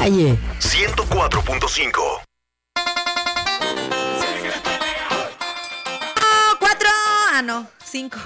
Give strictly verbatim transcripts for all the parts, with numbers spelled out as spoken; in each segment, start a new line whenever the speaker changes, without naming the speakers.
calle.
ciento cuatro punto cinco.
Oh, cuatro. Ah, no, cinco.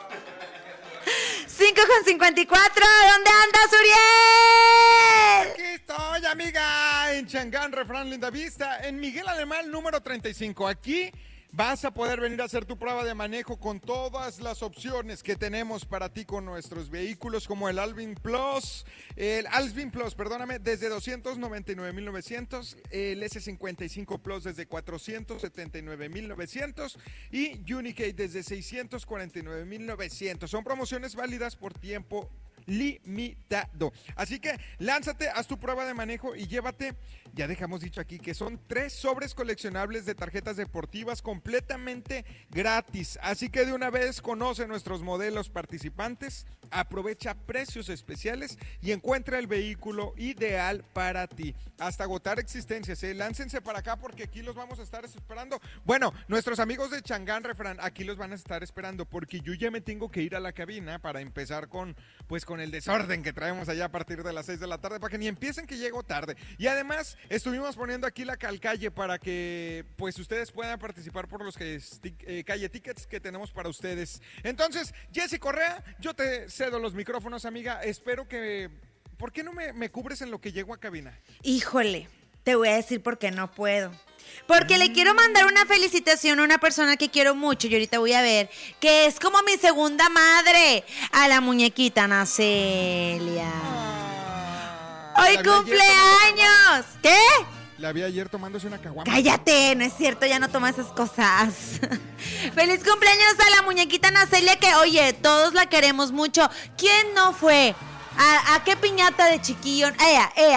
cinco con cincuenta y cuatro. ¿Dónde andas, Uriel?
Aquí estoy, amiga, en Changán, Refrán Lindavista, en Miguel Alemán, número treinta y cinco. Aquí vas a poder venir a hacer tu prueba de manejo con todas las opciones que tenemos para ti con nuestros vehículos, como el Alvin Plus, el Alvin Plus, perdóname, desde doscientos noventa y nueve mil novecientos, el ese cincuenta y cinco Plus desde cuatrocientos setenta y nueve mil novecientos y Unicate desde seiscientos cuarenta y nueve mil novecientos. Son promociones válidas por tiempo limitado. Así que lánzate, haz tu prueba de manejo y llévate, ya dejamos dicho aquí que son tres sobres coleccionables de tarjetas deportivas completamente gratis. Así que de una vez conoce nuestros modelos participantes, aprovecha precios especiales y encuentra el vehículo ideal para ti. Hasta agotar existencias, ¿eh? Láncense para acá porque aquí los vamos a estar esperando. Bueno, nuestros amigos de Changán Refrán aquí los van a estar esperando porque yo ya me tengo que ir a la cabina para empezar con, pues con el desorden que traemos allá a partir de las seis de la tarde para que ni empiecen que llego tarde. Y además estuvimos poniendo aquí la calcalle para que pues ustedes puedan participar por los que, eh, calle tickets que tenemos para ustedes. Entonces, Jessy Correa, yo te cedo los micrófonos, amiga. Espero que... ¿Por qué no me, me cubres en lo que llego a cabina?
Híjole, te voy a decir por qué no puedo. Porque le quiero mandar una felicitación a una persona que quiero mucho, y ahorita voy a ver, que es como mi segunda madre, a la muñequita Nacelia.
Ah,
¡Hoy cumpleaños! ¿Qué?
La vi ayer tomándose una caguama.
Cállate, no es cierto, ya no toma esas cosas. Feliz cumpleaños a la muñequita Nacelia, que oye, todos la queremos mucho. ¿Quién no fue? ¿A, a qué piñata de chiquillo? Ella, ella.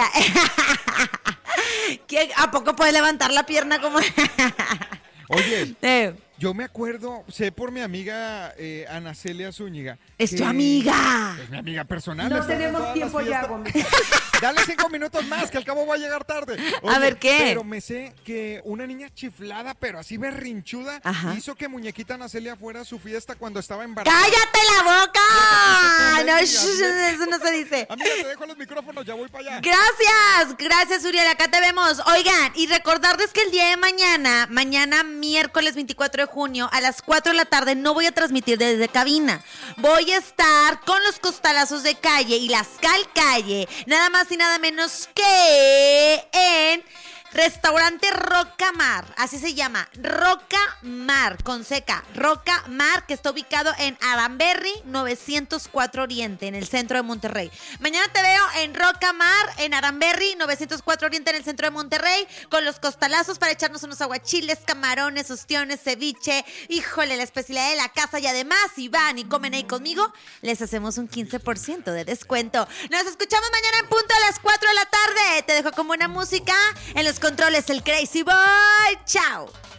¿A poco puede levantar la pierna como?
Oye,
eh.
yo me acuerdo, sé por mi amiga eh, Ana Celia Zúñiga.
Es tu amiga.
Es mi amiga personal.
No tenemos tiempo ya, Gómez.
Dale cinco minutos más, que al cabo va a llegar tarde. Oye,
a ver, ¿qué?
Pero me sé que una niña chiflada, pero así berrinchuda, Ajá. hizo que muñequita Ana Celia fuera a su fiesta cuando estaba embarazada.
¡Cállate la boca! No, eso no se dice.
Amiga, te dejo los micrófonos, ya voy para allá.
Gracias, gracias, Uriel, acá te vemos. Oigan, y recordarles que el día de mañana, mañana miércoles veinticuatro de junio, a las cuatro de la tarde, no voy a transmitir desde cabina. Voy a estar con los costalazos de calle y las calcalle, nada más y nada menos que en Restaurante Roca Mar, así se llama, Roca Mar, con seca, Roca Mar, que está ubicado en Aramberry novecientos cuatro Oriente, en el centro de Monterrey. Mañana te veo en Roca Mar, en Aramberry novecientos cuatro Oriente, en el centro de Monterrey, con los costalazos para echarnos unos aguachiles, camarones, ostiones, ceviche, híjole, la especialidad de la casa. Y además, si van y comen ahí conmigo, les hacemos un quince por ciento de descuento. Nos escuchamos mañana en punto a las cuatro de la tarde. Te dejo con buena música en los controles el Crazy Boy. Chao.